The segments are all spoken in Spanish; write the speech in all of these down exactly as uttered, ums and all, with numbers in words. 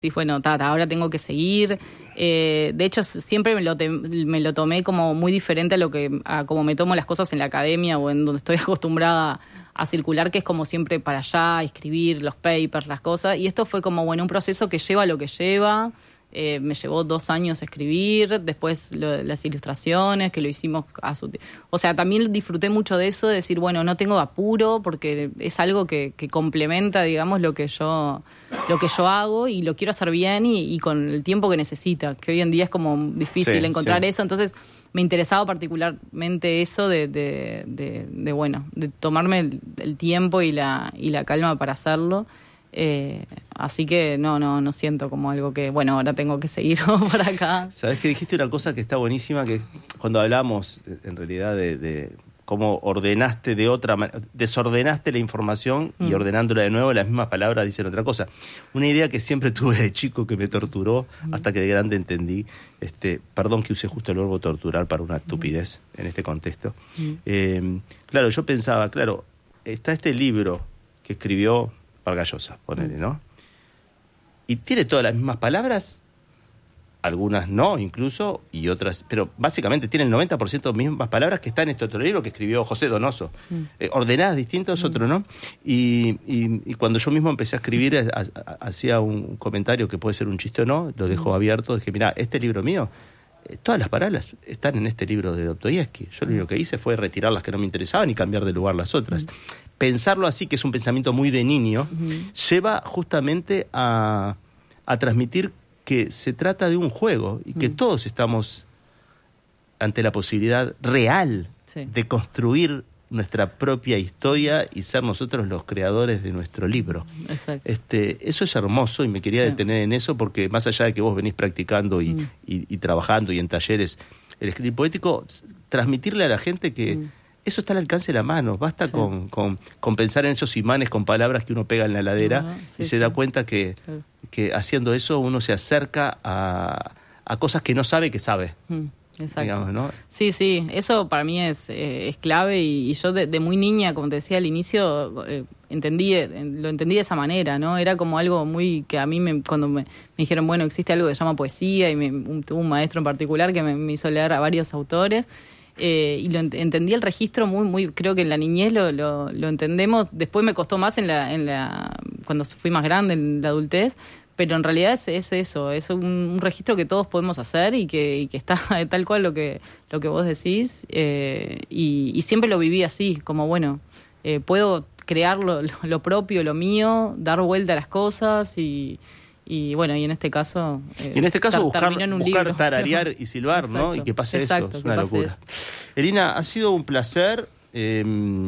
Sí, bueno, ta, ta, ahora tengo que seguir. Eh, de hecho, siempre me lo, te, me lo tomé como muy diferente a lo que a como me tomo las cosas en la academia o en donde estoy acostumbrada a circular, que es como siempre para allá, escribir los papers, las cosas. Y esto fue como, bueno, un proceso que lleva lo que lleva. Eh, me llevó dos años escribir, después lo, las ilustraciones, que lo hicimos a su... O sea, también disfruté mucho de eso, de decir, bueno, no tengo apuro, porque es algo que, que complementa, digamos, lo que yo lo que yo hago, y lo quiero hacer bien y, y con el tiempo que necesita, que hoy en día es como difícil sí, encontrar sí. eso. Entonces, me interesaba particularmente eso de, de, de, de bueno, de tomarme el, el tiempo y la, y la calma para hacerlo. Eh, así que no, no, no siento como algo que, bueno, ahora tengo que seguir por acá. Sabés que dijiste una cosa que está buenísima, que cuando hablamos en realidad de, de cómo ordenaste de otra manera, desordenaste la información mm. y ordenándola de nuevo, las mismas palabras dicen otra cosa. Una idea que siempre tuve de chico que me torturó mm. hasta que de grande entendí, este, perdón que use justo el verbo torturar para una estupidez mm. en este contexto. Mm. Eh, claro, yo pensaba, claro, está este libro que escribió Vargas Llosa, ponele, ¿no? Y tiene todas las mismas palabras, algunas no, incluso, y otras, pero básicamente tiene el noventa por ciento de las mismas palabras que está en este otro libro que escribió José Donoso. Mm. Eh, ordenadas, distintos, mm. otro, ¿no? Y, y, y cuando yo mismo empecé a escribir, a, a, hacía un comentario que puede ser un chiste o no, lo dejo mm. abierto, dije, mirá, este libro mío, eh, todas las palabras están en este libro de Dostoyevsky. Yo lo único que hice fue retirar las que no me interesaban y cambiar de lugar las otras. Mm. Pensarlo así, que es un pensamiento muy de niño, uh-huh. lleva justamente a, a transmitir que se trata de un juego y que uh-huh. todos estamos ante la posibilidad real sí. de construir nuestra propia historia y ser nosotros los creadores de nuestro libro. Exacto. Este, eso es hermoso y me quería sí. detener en eso porque más allá de que vos venís practicando y, uh-huh. y, y trabajando y en talleres el escribir poético, transmitirle a la gente que... Uh-huh. Eso está al alcance de la mano, basta sí. con, con, con pensar en esos imanes con palabras que uno pega en la heladera uh-huh, sí, y se sí. da cuenta que, claro. que haciendo eso uno se acerca a, a cosas que no sabe que sabe. Mm, exacto. Digamos, ¿no? Sí, sí, eso para mí es, eh, es clave y, y yo de, de muy niña, como te decía al inicio, eh, entendí lo entendí de esa manera, ¿no? Era como algo muy que a mí me, cuando me, me dijeron, bueno, existe algo que se llama poesía y me, un, tuve un maestro en particular que me, me hizo leer a varios autores. Eh, y lo ent- entendí el registro muy, muy, creo que en la niñez lo, lo, lo entendemos, después me costó más en la, en la, cuando fui más grande, en la adultez, pero en realidad es, es eso, es un, un registro que todos podemos hacer y que, y que está tal cual lo que, lo que vos decís, eh, y, y siempre lo viví así, como bueno, eh, puedo crear lo, lo, lo propio, lo mío, dar vuelta a las cosas y... Y bueno, y en este caso... Eh, y en este caso tar- buscar, en un buscar libro. tararear y silbar, exacto, ¿no? Y que pase exacto, eso, es una locura. Eso. Elina, ha sido un placer. Eh,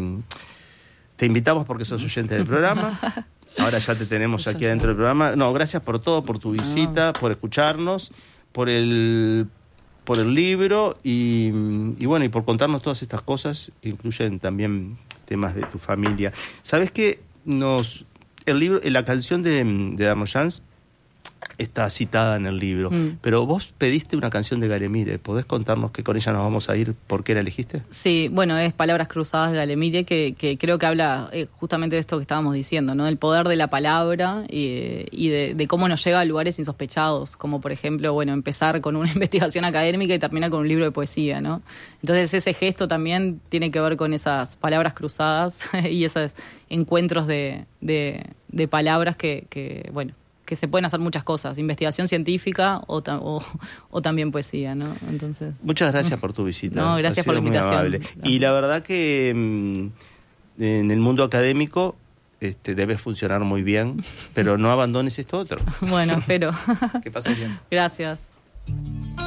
te invitamos porque sos oyente del programa. Ahora ya te tenemos aquí adentro del programa. No, gracias por todo, por tu visita, ah. por escucharnos, por el, por el libro y, y bueno, y por contarnos todas estas cosas que incluyen también temas de tu familia. ¿Sabés qué? Nos, el libro, la canción de, de Darmoyans está citada en el libro, mm. pero vos pediste una canción de Galemire. ¿Podés contarnos que con ella nos vamos a ir? ¿Por qué la elegiste? Sí, bueno, es Palabras Cruzadas de Galemire, que, que creo que habla eh, justamente de esto que estábamos diciendo, ¿no? Del poder de la palabra y, y de, de cómo nos llega a lugares insospechados, como por ejemplo, bueno, empezar con una investigación académica y terminar con un libro de poesía, ¿no? Entonces ese gesto también tiene que ver con esas palabras cruzadas y esos encuentros de, de, de palabras que, que, bueno, que se pueden hacer muchas cosas, investigación científica o, ta- o, o también poesía, ¿no? Entonces, muchas gracias por tu visita. No, gracias por la invitación. Y la verdad que mmm, en el mundo académico este, debes funcionar muy bien, pero no abandones esto otro. Bueno, espero. Que pases bien. Gracias.